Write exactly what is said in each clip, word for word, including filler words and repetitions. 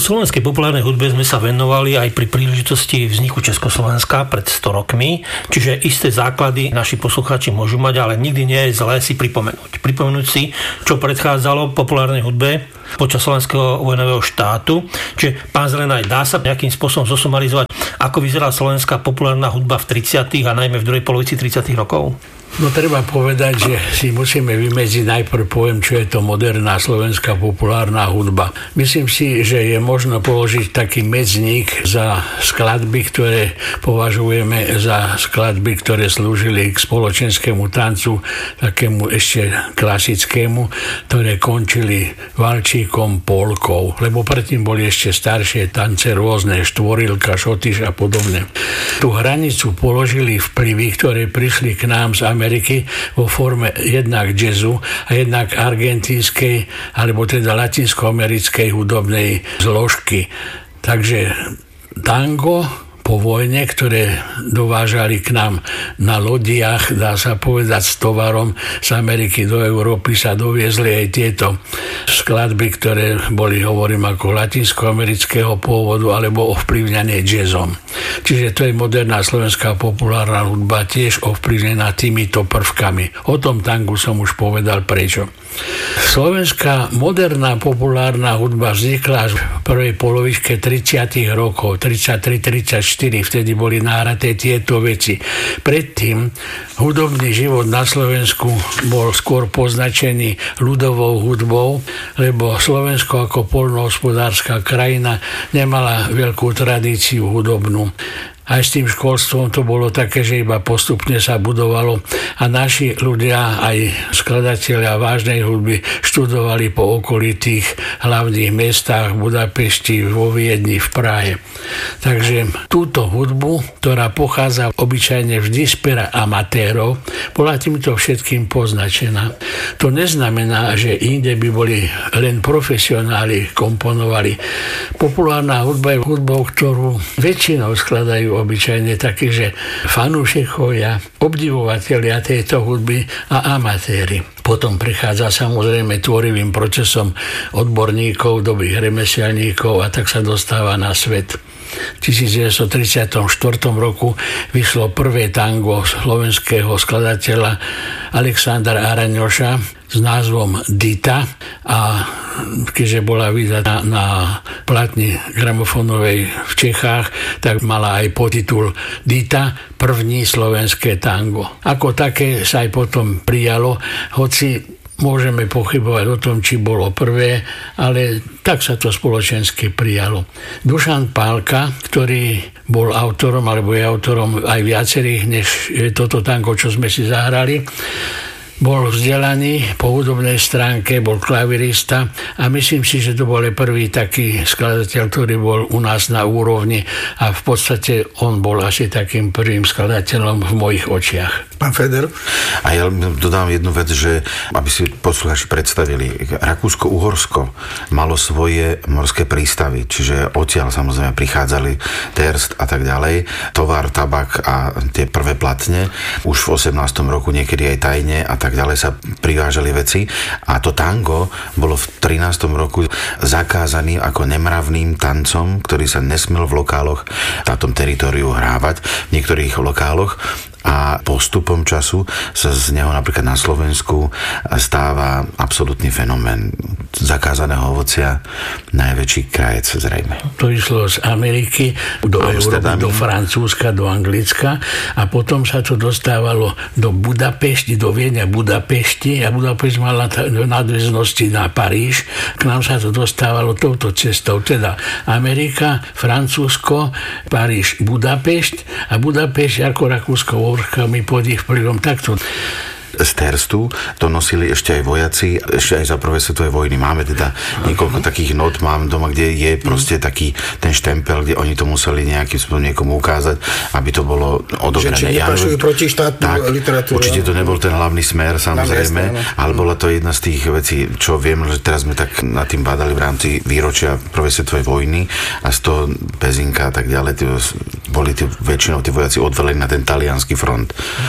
Slovenskej populárnej hudbe sme sa venovali aj pri príležitosti vzniku Československa pred sto rokmi, čiže isté základy naši poslucháči môžu mať, ale nikdy nie je zlé si pripomenúť. Pripomenúť si, čo predchádzalo populárnej hudbe počas slovenského vojnového štátu. Čiže pán Zelenaj, dá sa nejakým spôsobom zosumarizovať, ako vyzerá slovenská populárna hudba v tridsiatych a najmä v druhej polovici tridsiatych rokov? No treba povedať, že si musíme vymedziť, najprv poviem, čo je to moderná slovenská populárna hudba. Myslím si, že je možno položiť taký medzník za skladby, ktoré považujeme za skladby, ktoré slúžili k spoločenskému tancu, takému ešte klasickému, ktoré končili valčíkom, polkou, lebo predtým boli ešte staršie tance rôzne, štvorilka, šotyš a podobne. Tú hranicu položili vplyvy, ktoré prišli k nám z Ameriky vo forme jednak jazzu a jednak argentínskej alebo teda latinskoamerickej hudobnej zložky. Takže tango po vojne, ktoré dovážali k nám na lodiach, dá sa povedať, s tovarom z Ameriky do Európy, sa doviezli aj tieto skladby, ktoré boli, hovorím, ako latinskoamerického pôvodu alebo ovplyvnené jazzom. Čiže to je moderná slovenská populárna hudba, tiež ovplyvnená týmito prvkami. O tom tangu som už povedal prečo. Slovenská moderná populárna hudba vznikla až v prvej polovičke tridsiatych rokov, tridsaťtri tridsaťštyri, vtedy boli náhraté tieto veci. Predtým hudobný život na Slovensku bol skôr poznačený ľudovou hudbou, lebo Slovensko ako poľnohospodárska krajina nemala veľkú tradíciu hudobnú. Aj s tým školstvom to bolo také, že iba postupne sa budovalo a naši ľudia, aj skladatelia vážnej hudby, študovali po okolitých hlavných mestách, v Budapešti, vo Viedni, v Prahe. Takže túto hudbu, ktorá pochádza obyčajne vždy z pera amatérov, bola týmto všetkým poznačená. To neznamená, že inde by boli len profesionáli komponovali. Populárna hudba je hudbou, ktorú väčšinou skladajú obyčajne takí, že fanúšikovia, obdivovatelia tejto hudby a amatéri. Potom prichádza samozrejme tvorivým procesom odborníkov, dobrých remeselníkov a tak sa dostáva na svet. V devätnásťtridsiatom štvrtom roku vyšlo prvé tango slovenského skladateľa Alexandra Araňoša s názvom Dita a keďže bola vydatá na platni gramofónovej v Čechách, tak mala aj podtitul Dita, první slovenské tango. Ako také sa aj potom prijalo, hoci môžeme pochybovať o tom, či bolo prvé, ale tak sa to spoločensky prijalo. Dušan Pálka, ktorý bol autorom, alebo je autorom aj viacerých, než je toto tango, čo sme si zahrali, bol vzdelaný po hudobnej stránke, bol klavirista a myslím si, že to bol prvý taký skladateľ, ktorý bol u nás na úrovni a v podstate on bol asi takým prvým skladateľom v mojich očiach. Pán Feder? A ja dodám jednu vec, že aby si poslucháči predstavili, Rakúsko-Uhorsko malo svoje morské prístavy, čiže odtiaľ samozrejme prichádzali terst a tak ďalej, tovar, tabak a tie prvé platne. Už v osemnástom roku niekedy aj tajne a tak ďalej sa privážali veci a to tango bolo v trinástom roku zakázaný ako nemravným tancom, ktorý sa nesmel v lokáloch na tom teritóriu hrávať, v niektorých lokáloch. A postupom času sa z neho napríklad na Slovensku stáva absolútny fenomén zakázaného ovocia, najväčší krajec zrejme. To išlo z Ameriky do Európy, do Francúzska, do Anglicka a potom sa to dostávalo do Budapešti, do Viedňa, Budapešti a Budapešť mala nadväznosti na Paríž. K nám sa to dostávalo touto cestou, teda Amerika, Francúzsko, Paríž, Budapešť a Budapešť ako Rakúsko mi pod ich vplyvom takto. Z terstu to nosili ešte aj vojaci, ešte aj za prvej svetovej vojny. Máme teda niekoľko takých not, mám doma, kde je proste taký ten štempel, kde oni to museli nejakým spôsobom niekomu ukázať, aby to bolo odobrané. Že či nepašujú proti štátnu literatúru. Určite to nebol ten hlavný smer, samozrejme, ale bola to jedna z tých vecí, čo viem, že teraz sme tak nad tým bádali v rámci výročia prvej svetovej vojny a z toho Pezinka a tak ďalej, tí, boli tí, väčšinou tí vojaci odvelení na ten taliansky front.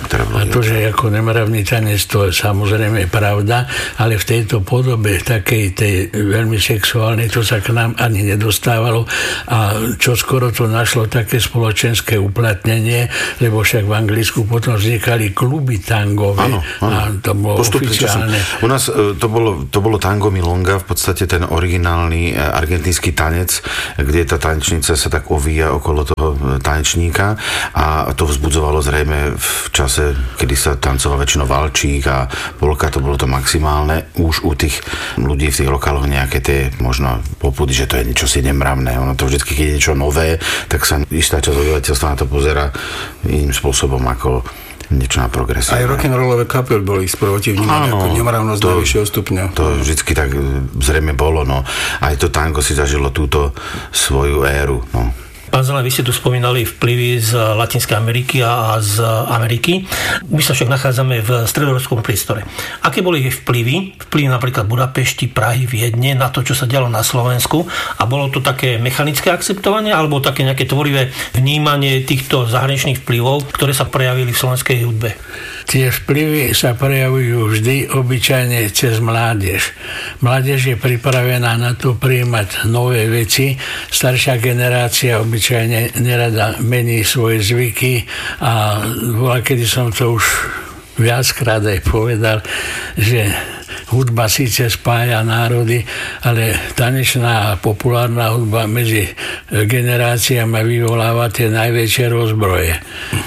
ktoré bolo. A to, že ako nemravný tanec, to je samozrejme pravda, ale v tejto podobe takej tej veľmi sexuálnej, to sa k nám ani nedostávalo a čo skoro to našlo také spoločenské uplatnenie, lebo však v Anglicku potom vznikali kluby tangové. Áno, áno. A to bolo postupne oficiálne. Časom. U nás to bolo, to bolo tango milonga, v podstate ten originálny argentínsky tanec, kde tá tanečnica sa tak ovíja okolo toho tanečníka a to vzbudzovalo zrejme v čase, kedy sa tancoval väčšinou valčík a polka, to bolo to maximálne. Už u tých ľudí v tých lokáloch nejaké tie možno popudy, že to je niečo si nemravné. Ono to vždycky, keď je niečo nové, tak sa istá časť obyvateľstva na to pozerá iným spôsobom ako niečo na progresiu. Aj rock'n'rollové kapely boli sprvoti vnímané ako nemravnosť najvyššieho stupňa. To vždycky tak zrejme bolo, no. Aj to tango si zažilo túto svoju éru, no. Pán Zelan, vy ste tu spomínali vplyvy z Latinskej Ameriky a z Ameriky. My sa však nachádzame v stredoeurópskom priestore. Aké boli vplyvy? Vplyvy napríklad Budapešti, Prahy, Viedne na to, čo sa dialo na Slovensku? A bolo to také mechanické akceptovanie alebo také nejaké tvorivé vnímanie týchto zahraničných vplyvov, ktoré sa prejavili v slovenskej hudbe? Tie vplyvy sa prejavujú vždy obyčajne cez mládež. Mládež je pripravená na to prijímať nové veci. Staršia generácia obyčajne nerada mení svoje zvyky a bola, kedy som to už viackrát aj povedal, že hudba síce spája národy, ale tanečná a populárna hudba medzi generáciami vyvoláva tie najväčšie rozbroje.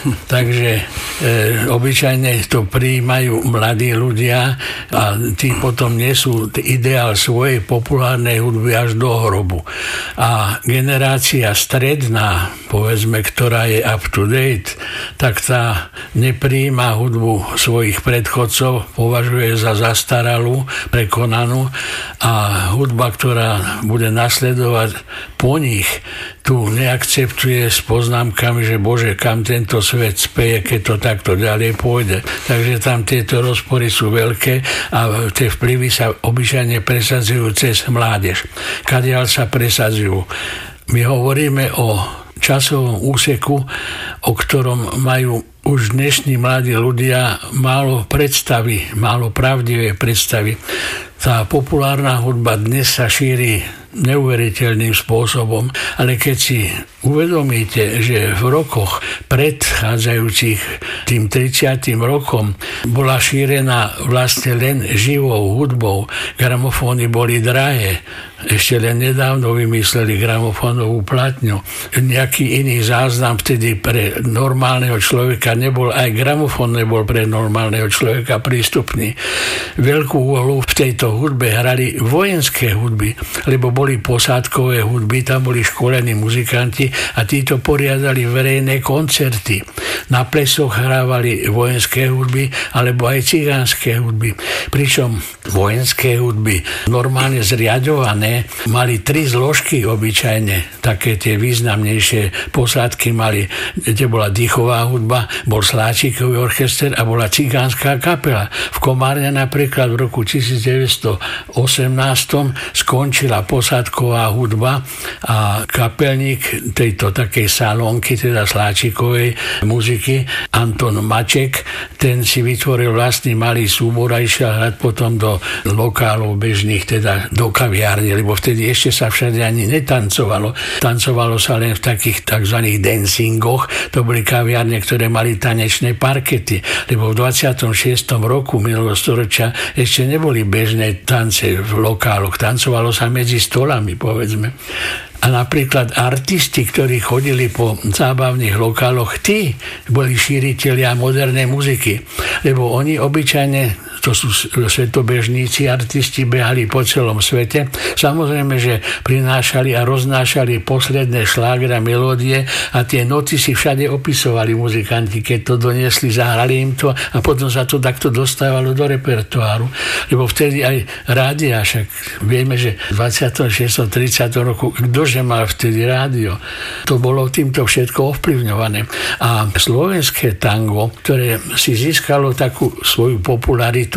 Takže e, obyčajne to prijímajú mladí ľudia a tí potom nesú ideál svojej populárnej hudby až do hrobu. A generácia stredná, povedzme, ktorá je up to date, tak tá neprijíma hudbu svojich predchodcov, považuje za zastaralú, prekonanú a hudba, ktorá bude nasledovať po nich, tu neakceptuje s poznámkami, že Bože, kam tento svet speje, keď to takto ďalej pôjde. Takže tam tieto rozpory sú veľké a tie vplyvy sa obyčajne presadzujú cez mládež. Kadiaľ sa presadzujú? My hovoríme o časovom úseku, o ktorom majú už dnešní mladí ľudia málo predstavy, málo pravdivé predstavy. Tá populárna hudba dnes sa šíri neuveriteľným spôsobom, ale keď si uvedomíte, že v rokoch predchádzajúcich tým tridsiatym rokom bola šírená vlastne len živou hudbou, gramofóny boli drahé, ešte len nedávno vymysleli gramofónovú platňu. Nejaký iný záznam vtedy pre normálneho človeka nebol, aj gramofón nebol pre normálneho človeka prístupný. Veľkú úlohu v tejto hudbe hrali vojenské hudby, lebo boli posádkové hudby, tam boli školení muzikanti a títo poriadali verejné koncerty. Na plesoch hrávali vojenské hudby alebo aj cigánske hudby. Pričom vojenské hudby normálne zriaďované mali tri zložky obyčajne, také tie významnejšie posádky mali, kde bola dýchová hudba, bol sláčikový orchester a bola cigánska kapela. V Komárne napríklad v roku devätnásťstoosemnásť skončila posádková hudba a kapelník tejto takej salónky, teda sláčikovej muziky, Anton Maček, ten si vytvoril vlastný malý súbor a išiel hrať potom do lokálov bežných, teda do kaviárne, lebo vtedy ešte sa všade ani netancovalo. Tancovalo sa len v takých tzv. Dancingoch, to boli kaviárne, ktoré mali tanečné parkety, lebo v dvadsiatom šiestom roku minulého storočia ešte neboli bežné tance v lokáloch, tancovalo sa medzi stolami, povedzme. A napríklad artisti, ktorí chodili po zábavných lokáloch, tí boli šíritelia modernej muziky, lebo oni obyčajne, to sú svetobežníci, artisti, behali po celom svete. Samozrejme, že prinášali a roznášali posledné šlágre a melódie a tie noty si všade opisovali muzikanti, keď to doniesli, zahrali im to a potom sa to takto dostávalo do repertoáru. Lebo vtedy aj rádia, však vieme, že v dvadsiatom šiestom tridsiatom roku, ktože mal vtedy rádio, to bolo týmto všetko ovplyvňované. A slovenské tango, ktoré si získalo takú svoju popularitu,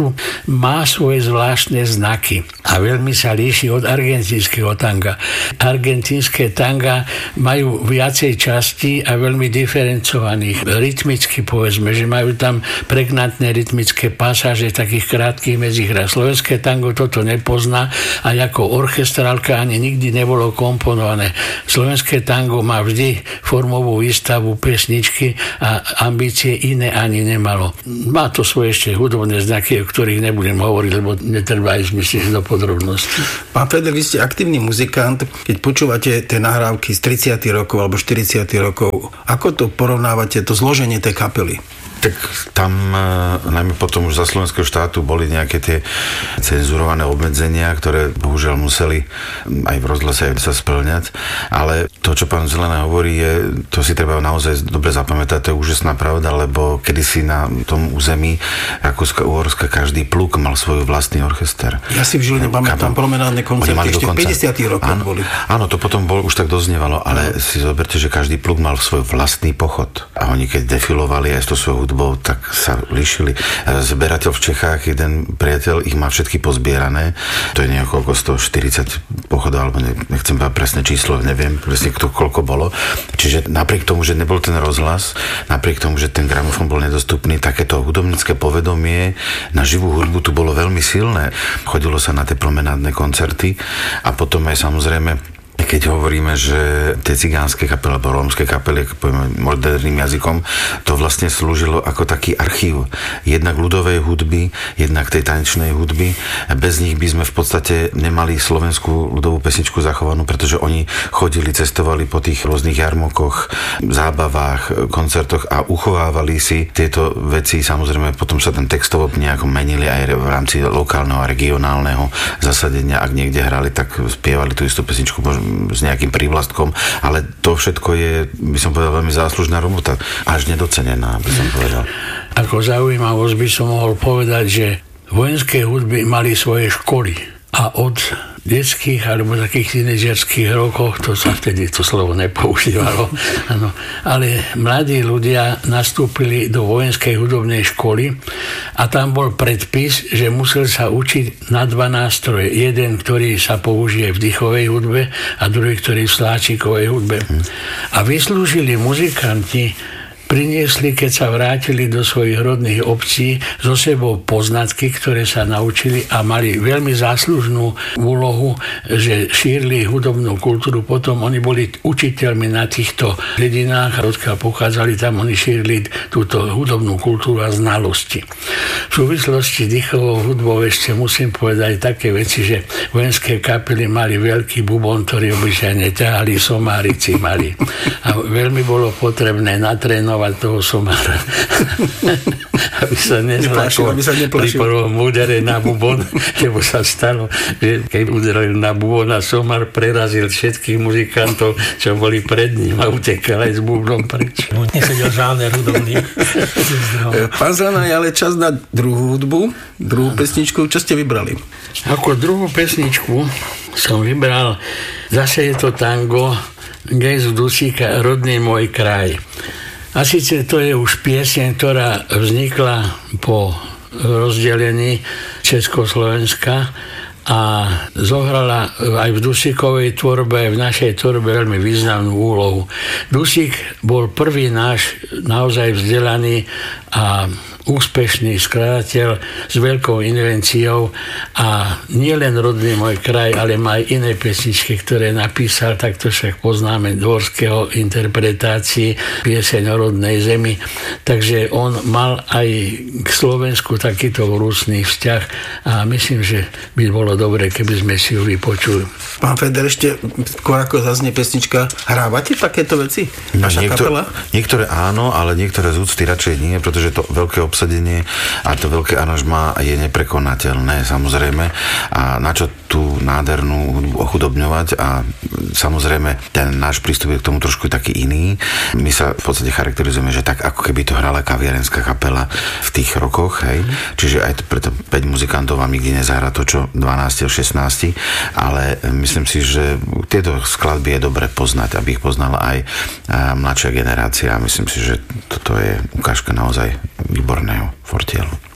štátu má svoje zvláštne znaky a veľmi sa líši od argentínskeho tanga. Argentínske tanga majú viacej častí a veľmi diferencovaných. Rytmicky povedzme, že majú tam pregnantné rytmické pasáže takých krátkých medzihrách. Slovenské tango toto nepozná a ako orchestrálka ani nikdy nebolo komponované. Slovenské tango má vždy formovú výstavu, pesničky a ambície iné ani nemalo. Má to svoje ešte hudobné znaky, o ktorých nebudem hovoriť, lebo netreba ísť, myslím, do podrobností. Pán Feder, vy ste aktívny muzikant. Keď počúvate tie nahrávky z tridsiatych rokov alebo štyridsiatych rokov, ako to porovnávate, to zloženie tej kapely? Tak tam, najmä potom už za slovenského štátu, boli nejaké tie cenzurované obmedzenia, ktoré bohužiaľ museli aj v rozhlase sa spĺňať. Ale to, čo pán Zelená hovorí, je, to si treba naozaj dobre zapamätať, to je úžasná pravda, lebo kedysi na tom území Rakúska, Uhorska každý pluk mal svoj vlastný orchester. Ja si v Žiline pamätám promenádne koncerty, ešte v päťdesiatych rokoch áno, boli. Áno, to potom bol, už tak doznievalo, ale si zoberte, že každý pluk mal svoj vlastný pochod. A oni keď defilovali aj to svoj hudbou, tak sa líšili. Zberateľ v Čechách, jeden priateľ, ich má všetky pozbierané. To je nejako okolo stoštyridsať pochodov, alebo nechcem povedať presné číslo, neviem presne kto, koľko bolo. Čiže napriek tomu, že nebol ten rozhlas, napriek tomu, že ten gramofón bol nedostupný, takéto hudobnícke povedomie na živú hudbu tu bolo veľmi silné. Chodilo sa na tie promenádne koncerty a potom aj samozrejme keď hovoríme, že tie cigánske kapely alebo rómske kapely, ako povieme moderným jazykom, to vlastne slúžilo ako taký archív. Jednak ľudovej hudby, jednak tej tanečnej hudby. Bez nich by sme v podstate nemali slovenskú ľudovú pesničku zachovanú, pretože oni chodili, cestovali po tých rôznych jarmokoch, zábavách, koncertoch a uchovávali si tieto veci. Samozrejme, potom sa ten textovo nejako menili aj v rámci lokálneho a regionálneho zasadenia. Ak niekde hrali, tak spievali tú istú pesničku s nejakým prívlastkom, ale to všetko je, by som povedal, veľmi záslužná robota, až nedocenená, by som povedal. Ako zaujímavosť by som mohol povedať, že vojenské hudby mali svoje školy a od detských alebo takých tínedžerských rokoch, to sa vtedy to slovo nepoužívalo, ano, ale mladí ľudia nastúpili do vojenskej hudobnej školy a tam bol predpis, že musel sa učiť na dva nástroje. Jeden, ktorý sa použije v dýchovej hudbe a druhý, ktorý v sláčikovej hudbe. A vyslúžili muzikanti priniesli, keď sa vrátili do svojich rodných obcí, so sebou poznatky, ktoré sa naučili a mali veľmi záslužnú úlohu, že šírili hudobnú kultúru. Potom oni boli učiteľmi na týchto dedinách, odkiaľ pochádzali, tam oni šírili túto hudobnú kultúru a znalosti. V súvislosti s dýchovou hudbou ešte musím povedať také veci, že vojenské kapely mali veľký bubon, ktorý obyčajne ťahali somárici mali. A veľmi bolo potrebné natrénovať toho somára. aby sa nezlákol pri prvom údere na bubon, lebo sa stalo, že keď uderil na bubon a somár prerazil všetkých muzikantov, čo boli pred ním a utekal aj s bubnom preč. No, nesedel žádne hudobný. Pán Zelená, je ale čas na druhú hudbu, druhú pesničku. Čo ste vybrali? Ako druhú pesničku som vybral, zase je to tango Gejzu Dusíka Rodný môj kraj. A síce to je už pieseň, ktorá vznikla po rozdelení Československa a zohrala aj v Dusíkovej tvorbe, aj v našej tvorbe veľmi významnú úlohu. Dusík bol prvý náš naozaj vzdelaný a úspešný skladateľ s veľkou invenciou a nie len Rodný môj kraj, ale má aj iné pesničky, ktoré napísal, takto však poznáme dvorského interpretácií pieseň o rodnej zemi. Takže on mal aj k Slovensku takýto vrúcný vzťah a myslím, že by bolo dobre, keby sme si ju vypočuli. Pán Feder, ešte skôr ako zaznie pesnička, hrávate takéto veci? Naša Niektor, kapela? Niektoré áno, ale niektoré z úcty radšej nie, pretože to veľké obsadenie a to veľké aranžmá je neprekonateľné, samozrejme. A na čo tú nádhernú hudbu ochudobňovať a samozrejme ten náš prístup je k tomu trošku taký iný. My sa v podstate charakterizujeme, že tak ako keby to hrala kaviarenská kapela v tých rokoch, hej. Čiže aj preto päť muzikantov vám nikdy nezahra to, čo dvanásť alebo šestnásť, ale myslím si, že tieto skladby je dobre poznať, aby ich poznala aj mladšia generácia. Myslím si, že toto je ukážka naozaj výborného fortielu.